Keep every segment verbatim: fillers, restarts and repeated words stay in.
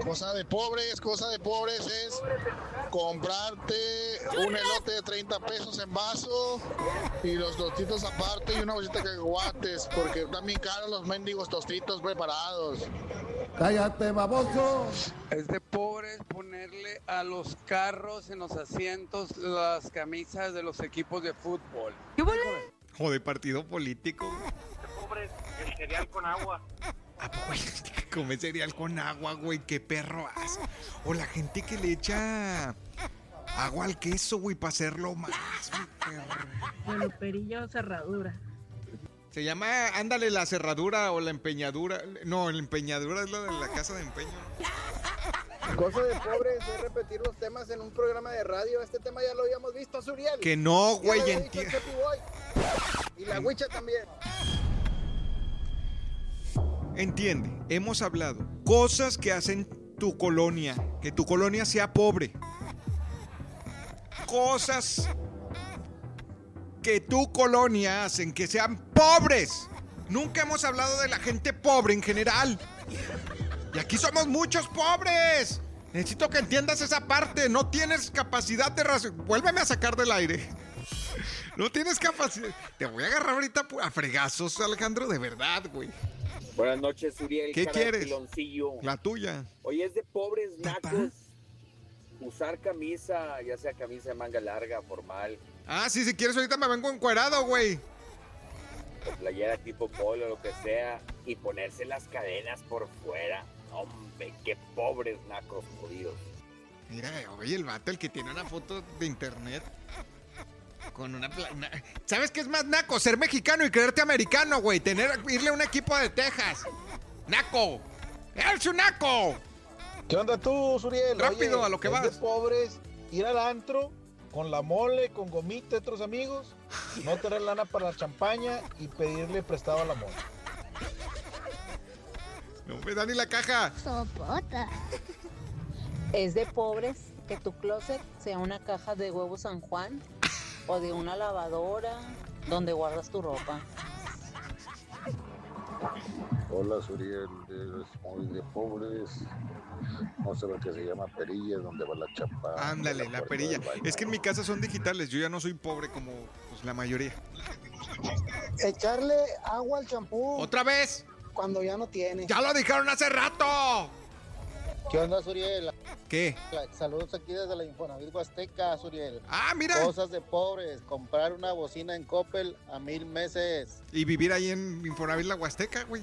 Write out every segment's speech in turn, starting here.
Cosa de pobres, cosa de pobres es comprarte un elote de treinta pesos en vaso y los tostitos aparte y una bolsita de cacahuates, porque están bien caros los mendigos tostitos preparados. ¡Cállate, baboso! Es de pobres ponerle a los carros en los asientos las camisas de los equipos de fútbol. ¿Qué vale? Joder, partido político. De pobres, el cereal con agua. ¿A poco hay gente que come cereal con agua, güey? ¿Qué perro hace? O la gente que le echa agua al queso, güey, para hacerlo más, güey, perro. Bueno, perilla o cerradura. Se llama, ándale, la cerradura o la empeñadura. No, la empeñadura es la de la casa de empeño. Cosa de pobres es repetir los temas en un programa de radio. Este tema ya lo habíamos visto, Suriel. Que no, güey, ya entiendo. Y la huicha también. Entiende, hemos hablado. Cosas que hacen tu colonia, que tu colonia sea pobre. Cosas que tu colonia hacen que sean pobres. Nunca hemos hablado de la gente pobre en general. Y aquí somos muchos pobres. Necesito que entiendas esa parte. No tienes capacidad de razón. Vuélveme a sacar del aire. No tienes capacidad. Te voy a agarrar ahorita a fregazos, Alejandro, de verdad, güey. Buenas noches, Uriel. ¿Qué quieres? Piloncillo. La tuya. Oye, es de pobres nacos usar camisa, ya sea camisa de manga larga, formal. Ah, sí, si quieres ahorita me vengo encuerado, güey. O playera tipo polo, lo que sea, y ponerse las cadenas por fuera. Hombre, qué pobres nacos jodidos. Mira, oye, el vato, el que tiene una foto de internet con una, pla- una... ¿Sabes qué es más naco? Ser mexicano y creerte americano, güey. Tener, irle a un equipo de Texas. ¡Naco! ¡Es un naco! ¿Qué onda tú, Suriel? Rápido, Oye, a lo que es vas. de pobres ir al antro con la mole, con gomita de otros amigos, no tener lana para la champaña y pedirle prestado a la mole. No me da ni la caja. Sopota. Es de pobres que tu closet sea una caja de huevos San Juan o de una lavadora donde guardas tu ropa. Hola, Suriel, es muy de pobres. No sé lo que se llama perilla, donde va la chapa. Ándale, la, la perilla. Es que en mi casa son digitales. Yo ya no soy pobre como pues, la mayoría. Echarle agua al champú. ¿Otra vez? Cuando ya no tiene. ¡Ya lo dijeron hace rato! ¿Qué onda, Suriel? ¿Qué? Saludos aquí desde la Infonavit Huasteca, Suriel. Ah, mira. Cosas de pobres. Comprar una bocina en Coppel a mil meses. Y vivir ahí en Infonavit la Huasteca, güey.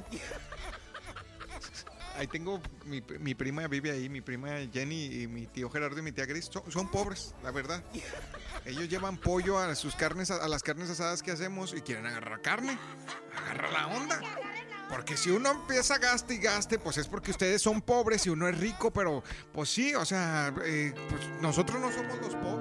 Ahí tengo, mi, mi prima vive ahí, mi prima Jenny y mi tío Gerardo y mi tía Gris. Son, son pobres, la verdad. Ellos llevan pollo a sus carnes, a, a las carnes asadas que hacemos y quieren agarrar carne. Agarra la onda. Porque si uno empieza a gaste y gaste, pues es porque ustedes son pobres y uno es rico, pero pues sí, o sea, eh, pues nosotros no somos los pobres.